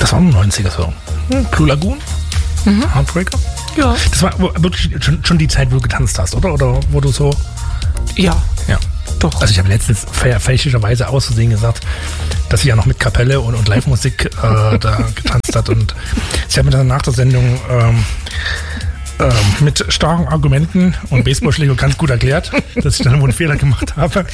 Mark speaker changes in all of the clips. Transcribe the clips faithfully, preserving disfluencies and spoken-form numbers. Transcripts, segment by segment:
Speaker 1: Das war ein neunziger-Song. Hm. Blue Lagoon? Mhm. Heartbreaker?
Speaker 2: Ja.
Speaker 1: Das war wirklich schon, schon die Zeit, wo du getanzt hast, oder? Oder wo du so...
Speaker 2: Ja.
Speaker 1: Ja.
Speaker 2: Doch.
Speaker 1: Also ich habe letztens fälschlicherweise aus Versehen gesagt, dass sie ja noch mit Kapelle und, und Live-Musik äh, da getanzt hat. Und sie hat mir dann nach der Sendung ähm, ähm, mit starken Argumenten und Baseballschläger ganz gut erklärt, dass ich dann wohl einen Fehler gemacht habe.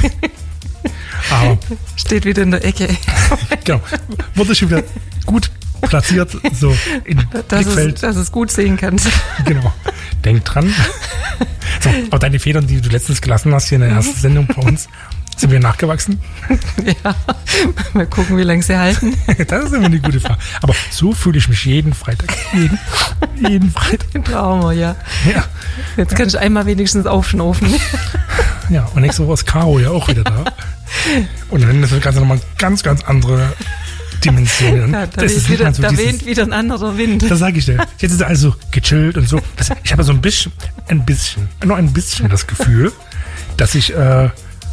Speaker 1: Aber
Speaker 2: steht wieder in der Ecke.
Speaker 1: Genau. Wurde schon wieder gut platziert, so in
Speaker 2: dass
Speaker 1: Blickfeld.
Speaker 2: Es, dass es gut sehen kannst.
Speaker 1: Genau. Denk dran. So, aber deine Federn, die du letztens gelassen hast hier in der ersten Sendung bei uns, sind wir nachgewachsen?
Speaker 2: Ja. Mal gucken, wie lange sie halten.
Speaker 1: Das ist immer eine gute Frage. Aber so fühle ich mich jeden Freitag. Jeden, jeden Freitag.
Speaker 2: Brauchen wir, ja.
Speaker 1: Ja.
Speaker 2: Jetzt kannst du einmal wenigstens aufschnaufen.
Speaker 1: Ja, und nächste Woche ist Caro ja auch wieder da. Und dann ist das Ganze nochmal ganz, ganz andere Dimensionen.
Speaker 2: Ja, da
Speaker 1: das
Speaker 2: weht,
Speaker 1: ist
Speaker 2: wieder,
Speaker 1: so
Speaker 2: da
Speaker 1: dieses,
Speaker 2: weht wieder ein anderer Wind.
Speaker 1: Das sage ich dir. Jetzt ist er also gechillt und so. Das, ich habe so ein bisschen, ein bisschen, nur ein bisschen das Gefühl, dass ich, äh,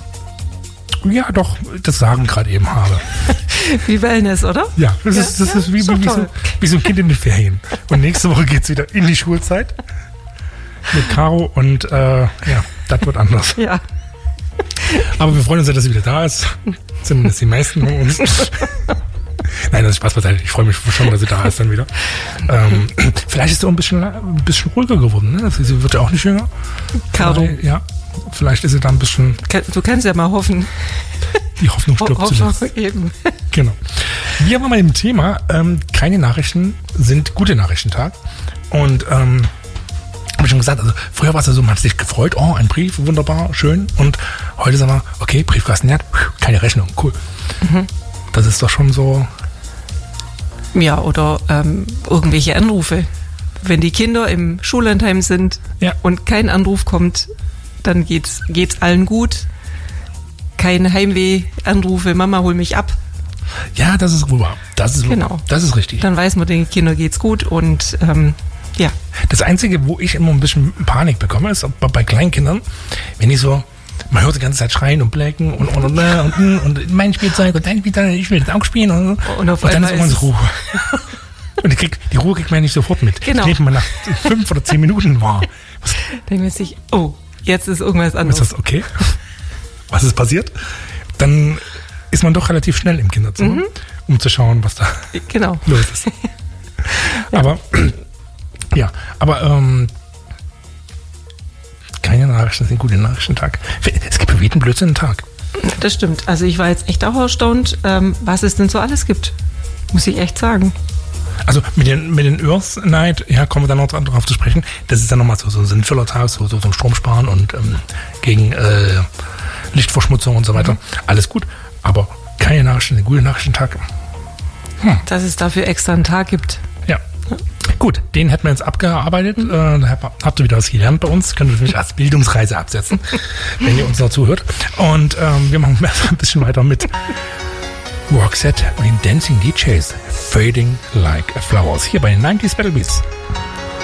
Speaker 1: ja doch, das Sagen gerade eben habe.
Speaker 2: Wie Wellness, oder?
Speaker 1: Ja, das
Speaker 2: ja,
Speaker 1: ist, das
Speaker 2: ja,
Speaker 1: ist wie,
Speaker 2: ist
Speaker 1: wie, wie, so, wie so ein Kind in den Ferien. Und nächste Woche geht es wieder in die Schulzeit mit Caro und äh, ja, das wird anders.
Speaker 2: Ja.
Speaker 1: Aber wir freuen uns ja, dass sie wieder da ist. Zumindest die meisten von uns. Nein, das ist Spaß beiseite. Ich freue mich schon, dass sie da ist dann wieder. Ähm, vielleicht ist sie auch ein bisschen, ein bisschen ruhiger geworden. Ne? Sie wird ja auch nicht jünger.
Speaker 2: Caro.
Speaker 1: Ja, vielleicht ist sie da ein bisschen...
Speaker 2: Du kannst ja mal hoffen.
Speaker 1: Die Hoffnung stirbt
Speaker 2: Ho-
Speaker 1: zuletzt.
Speaker 2: Eben.
Speaker 1: Genau. Wir haben mal im Thema, ähm, keine Nachrichten sind gute Nachrichtentag. Und ähm, habe ich schon gesagt, also früher war es ja so, man hat sich gefreut, oh, ein Brief, wunderbar, schön. Und heute sagen wir, okay, Briefkasten, ja, keine Rechnung, cool. Mhm. Das ist doch schon so...
Speaker 2: Ja, oder ähm, irgendwelche Anrufe. Wenn die Kinder im Schullandheim sind
Speaker 1: ja.
Speaker 2: und kein Anruf kommt, dann geht's, geht's allen gut. Keine Heimweh-Anrufe, Mama, hol mich ab.
Speaker 1: Ja, das ist rüber. Das ist
Speaker 2: genau.
Speaker 1: Rüber. Das ist richtig.
Speaker 2: Dann weiß man, den Kindern geht's gut und ähm, ja.
Speaker 1: Das Einzige, wo ich immer ein bisschen Panik bekomme, ist bei, bei Kleinkindern, wenn ich so, man hört die ganze Zeit schreien und blacken und und und und, und, und mein Spielzeug und dein Spielzeug, ich will das auch spielen und,
Speaker 2: und, auf
Speaker 1: und dann ist
Speaker 2: einmal
Speaker 1: irgendwann so Ruhe. Und die, krieg, die Ruhe kriegt man ja nicht sofort mit.
Speaker 2: Genau.
Speaker 1: Ich nehme mal nach fünf oder zehn Minuten wahr.
Speaker 2: Denken wir sich, oh, jetzt ist irgendwas anderes.
Speaker 1: Ist das okay? Was ist passiert? Dann ist man doch relativ schnell im Kinderzimmer, mhm. um zu schauen, was da
Speaker 2: genau.
Speaker 1: los ist. Ja. Aber ja, aber ähm, keine Nachrichten sind gute Nachrichtentag. Es gibt für jeden Blödsinn einen Tag.
Speaker 2: Das stimmt. Also ich war jetzt echt auch erstaunt, ähm, was es denn so alles gibt. Muss ich echt sagen.
Speaker 1: Also mit den, mit den Earth Night, ja, kommen wir dann noch drauf zu sprechen. Das ist dann nochmal so, so ein sinnvoller Tag, so, so zum Stromsparen und ähm, gegen äh, Lichtverschmutzung und so weiter. Mhm. Alles gut, aber keine Nachrichten, ein guter Nachrichtentag.
Speaker 2: Hm. Dass es dafür extra einen Tag gibt.
Speaker 1: Ja. Gut, den hätten wir jetzt abgearbeitet. Mhm. Äh, da habt ihr wieder was gelernt bei uns. Könnt ihr nämlich als Bildungsreise absetzen, wenn ihr uns noch zuhört. Und ähm, wir machen ein bisschen weiter mit Roxette und den Dancing D Js Fading Like a Flowers hier bei den neunziger Battle Beats.